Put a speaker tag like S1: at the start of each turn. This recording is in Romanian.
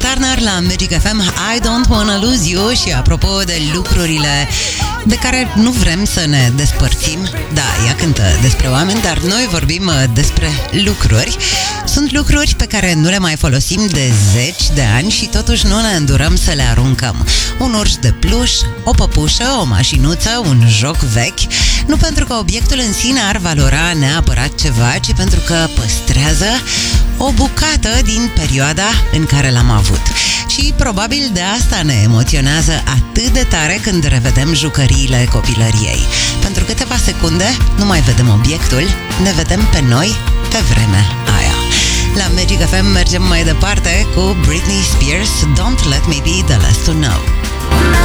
S1: Turner la Magic FM, I Don't Wanna Lose You. Și apropo de lucrurile de care nu vrem să ne despărțim, da, ea cântă despre oameni, dar noi vorbim despre lucruri. Sunt lucruri pe care nu le mai folosim de zeci de ani și totuși nu ne îndurăm să le aruncăm. Un urs de pluș, o păpușă, o mașinuță, un joc vechi. Nu pentru că obiectul în sine ar valora neapărat ceva, ci pentru că păstrează o bucată din perioada în care l-am avut. Și probabil de asta ne emoționează atât de tare când revedem jucăriile copilăriei. Pentru câteva secunde nu mai vedem obiectul, ne vedem pe noi pe vremea aia. La Magic FM mergem mai departe cu Britney Spears, Don't Let Me Be The Last To Know.